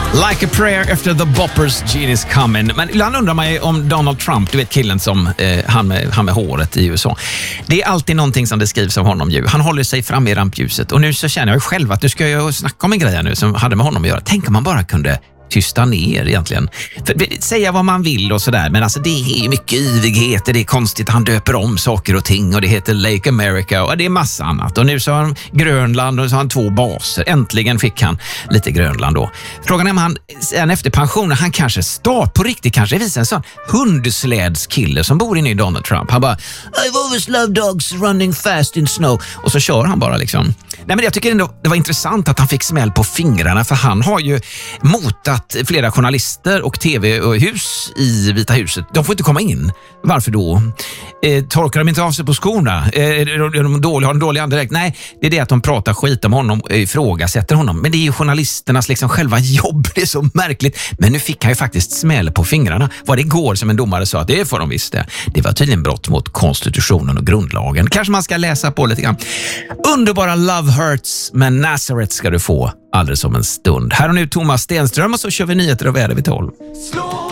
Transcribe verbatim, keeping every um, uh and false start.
Like a prayer after the boppers genius coming. Men ibland undrar man ju om Donald Trump, du vet killen som eh, han, med, han med håret i U S A. Det är alltid någonting som det skrivs om honom ju. Han håller sig fram i rampljuset. Och nu så känner jag ju själv att nu ska jag snacka om en grej här nu som hade med honom att göra. Tänk om man bara kunde tysta ner egentligen. För, säga vad man vill och sådär, men alltså det är mycket yvigheter, det är konstigt, han döper om saker och ting och det heter Lake America och det är massa annat. Och nu så har han Grönland och så har han två baser. Äntligen fick han lite Grönland då. Frågan är om han sen efter pensionen, han kanske står på riktigt, kanske visar en sån hundslädskille som bor inne i Donald Trump. Han bara, I've always loved dogs running fast in snow. Och så kör han bara liksom. Nej, men jag tycker ändå det var intressant att han fick smäll på fingrarna, för han har ju motat flera journalister och tv-hus i Vita huset. De får inte komma in. Varför då? Eh, torkar de inte av sig på skorna? Eh, är de dåliga, har de dålig andedräkt? Nej, det är det att de pratar skit om honom och ifrågasätter honom. Men det är ju journalisternas liksom själva jobb. Det är så märkligt. Men nu fick han ju faktiskt smäll på fingrarna. Var det igår som en domare sa att det får de visst det. Det var tydligen brott mot konstitutionen och grundlagen. Kanske man ska läsa på lite grann. Underbara Love Hurts, men Nazareth ska du få alldeles om en stund. Här och nu Thomas Stenström och så kör vi nyheter och väder vid tolv.